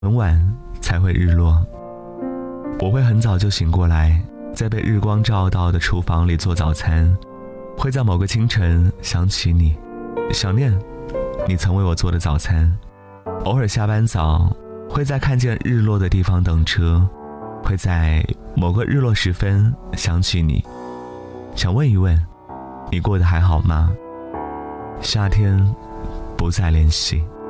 很晚才会日落。我会很早就醒过来，在被日光照到的厨房里做早餐，会在某个清晨想起你，想念你曾为我做的早餐。偶尔下班早，会在看见日落的地方等车，会在某个日落时分想起你，想问一问你过得还好吗？夏天不再联系。